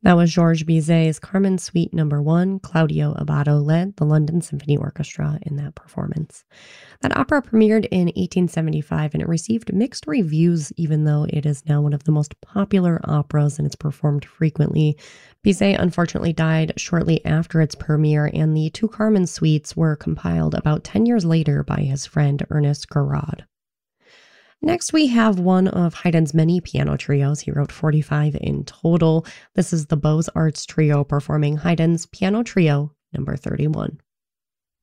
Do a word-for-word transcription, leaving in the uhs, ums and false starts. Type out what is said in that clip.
That was Georges Bizet's Carmen Suite Number One. Claudio Abbado led the London Symphony Orchestra in that performance. That opera premiered in eighteen seventy-five and it received mixed reviews, even though it is now one of the most popular operas and it's performed frequently. Bizet unfortunately died shortly after its premiere, and the two Carmen suites were compiled about ten years later by his friend Ernest Gouraud. Next, we have one of Haydn's many piano trios. He wrote forty-five in total. This is the Beaux Arts Trio performing Haydn's Piano Trio number thirty-one.